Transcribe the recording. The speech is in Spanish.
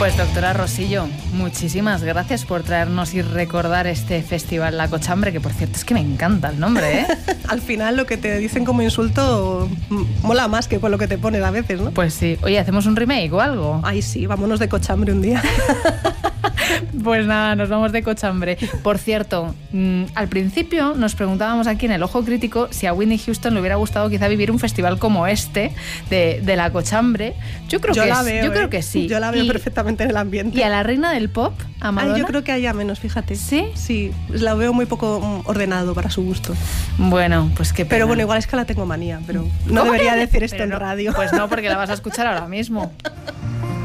Pues doctora Rosillo, muchísimas gracias por traernos y recordar este festival La Cochambre, que por cierto es que me encanta el nombre, ¿eh? Al final lo que te dicen como insulto mola más que con lo que te pones a veces, ¿no? Pues sí. Oye, ¿hacemos un remake o algo? Ay, sí, vámonos de cochambre un día. Pues nada, nos vamos de cochambre. Por cierto, al principio nos preguntábamos aquí en el Ojo Crítico si a Whitney Houston le hubiera gustado quizá vivir un festival como este, de La Cochambre. Yo creo que sí. Yo la veo perfectamente en el ambiente. ¿Y a la reina del pop, a Madonna? Yo creo que haya menos, fíjate. ¿Sí? Sí, la veo muy poco ordenado para su gusto. Bueno, pues qué pena. Pero bueno, igual es que la tengo manía, pero no debería decir esto en radio. Pues no, porque la vas a escuchar ahora mismo.